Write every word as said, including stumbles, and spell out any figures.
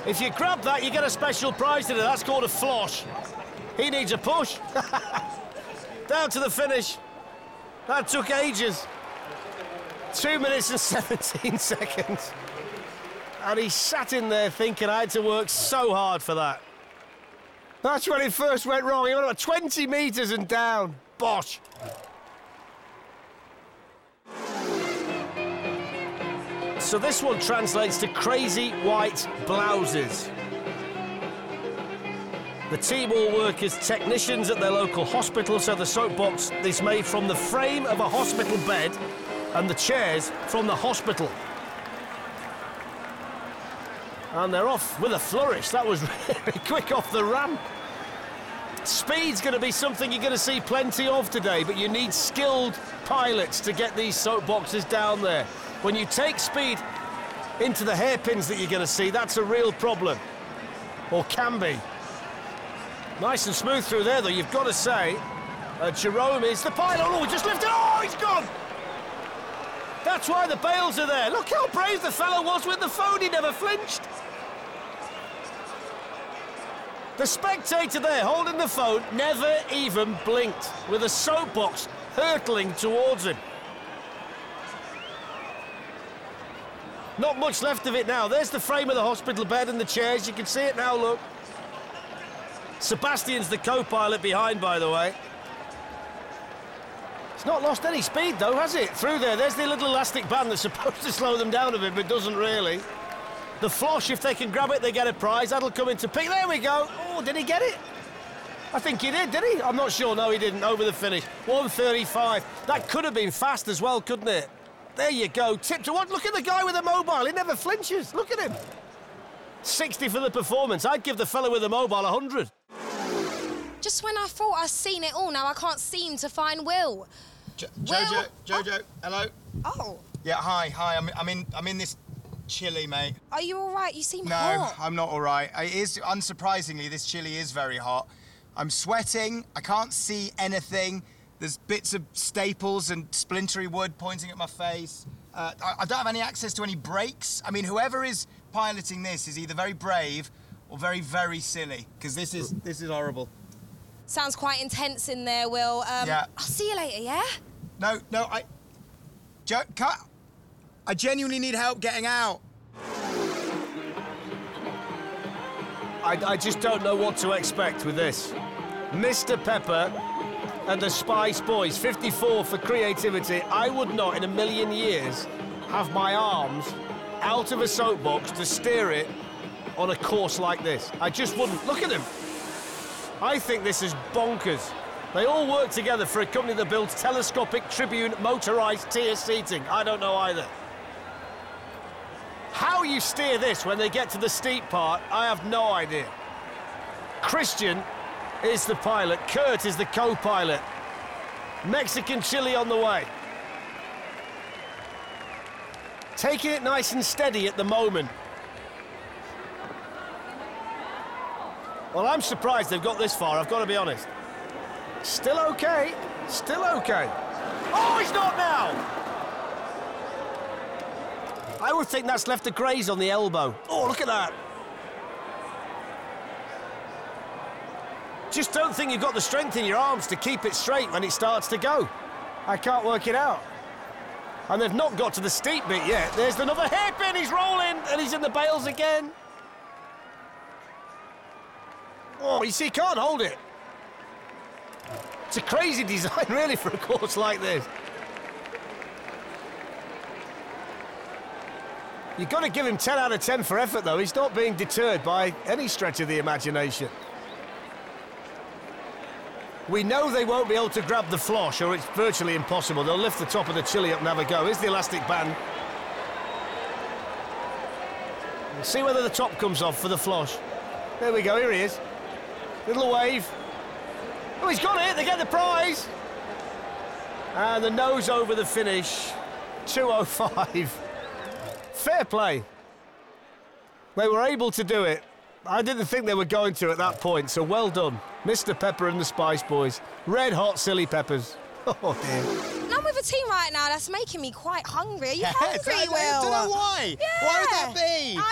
If you grab that, you get a special prize today. That's called a flosh. He needs a push. Down to the finish. That took ages. Two minutes and seventeen seconds. And he sat in there thinking I had to work so hard for that. That's when it first went wrong. He went about twenty metres and down. Bosh. So this one translates to crazy white blouses. The team all work as technicians at their local hospital, so the soapbox is made from the frame of a hospital bed and the chairs from the hospital. And they're off with a flourish. That was really quick off the ramp. Speed's going to be something you're going to see plenty of today, but you need skilled pilots to get these soapboxes down there. When you take speed into the hairpins that you're going to see, that's a real problem. Or can be. Nice and smooth through there, though, you've got to say. Uh, Jerome is the pilot. Oh, he just lifted. Oh, he's gone! That's why the bails are there. Look how brave the fellow was with the phone. He never flinched. The spectator there holding the phone never even blinked, with a soapbox hurtling towards him. Not much left of it now. There's the frame of the hospital bed and the chairs. You can see it now, look. Sebastian's the co-pilot behind, by the way. It's not lost any speed, though, has it? Through there, there's the little elastic band that's supposed to slow them down a bit, but doesn't really. The flosh, if they can grab it, they get a prize. That'll come into pick. There we go. Oh, did he get it? I think he did, did he? I'm not sure. No, he didn't. Over the finish. one thirty-five. That could have been fast as well, couldn't it? There you go. Tip to one. Look at the guy with the mobile. He never flinches. Look at him. sixty for the performance. I'd give the fella with the mobile one hundred. Just when I thought I'd seen it all, now I can't seem to find Will. Jo Jojo, Jojo, oh. Hello. Oh. Yeah, hi, hi. I'm, I'm in, I'm in this chilli, mate. Are you all right? You seem no, hot. No, I'm not all right. It is, unsurprisingly, this chilli is very hot. I'm sweating. I can't see anything. There's bits of staples and splintery wood pointing at my face. Uh, I, I don't have any access to any brakes. I mean, whoever is piloting this is either very brave or very, very silly, because this is, this is horrible. Sounds quite intense in there, Will. Um, yeah. I'll see you later, yeah? No, no, I... Jo can't... I genuinely need help getting out. I, I just don't know what to expect with this. Mister Pepper and the Spice Boys, fifty-four for creativity. I would not in a million years have my arms out of a soapbox to steer it on a course like this. I just wouldn't. Look at them. I think this is bonkers. They all work together for a company that builds telescopic Tribune motorised tier seating. I don't know either. How you steer this when they get to the steep part, I have no idea. Christian is the pilot. Kurt is the co-pilot. Mexican chili on the way. Taking it nice and steady at the moment. Well, I'm surprised they've got this far, I've got to be honest. Still okay. Still okay. Oh, he's not now! I would think that's left a graze on the elbow. Oh, look at that. Just don't think you've got the strength in your arms to keep it straight when it starts to go. I can't work it out. And they've not got to the steep bit yet. There's another hairpin, he's rolling, and he's in the bails again. Oh, you see, he can't hold it. It's a crazy design, really, for a course like this. You've got to give him ten out of ten for effort, though. He's not being deterred by any stretch of the imagination. We know they won't be able to grab the flosh, or it's virtually impossible. They'll lift the top of the chili up and have a go. Here's the elastic band. We'll see whether the top comes off for the flosh. There we go, here he is. Little wave. Oh, he's got it, they get the prize. And the nose over the finish, two oh five. Fair play. They were able to do it. I didn't think they were going to at that point, so well done. Mister Pepper and the Spice Boys. Red hot silly peppers. Oh, dear. I'm with a team right now that's making me quite hungry. Are you Yes, hungry, I, Will? I don't know why. Yeah. Why would that be? I